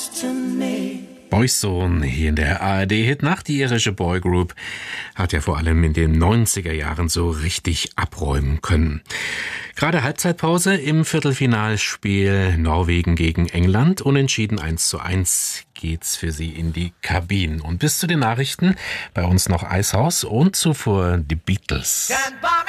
Boyzone hier in der ARD-Hitnacht. Die irische Boygroup hat ja vor allem in den 90er Jahren so richtig abräumen können. Gerade Halbzeitpause im Viertelfinalspiel Norwegen gegen England. Unentschieden 1:1 geht's für sie in die Kabinen. Und bis zu den Nachrichten bei uns noch Eishaus und zuvor die Beatles.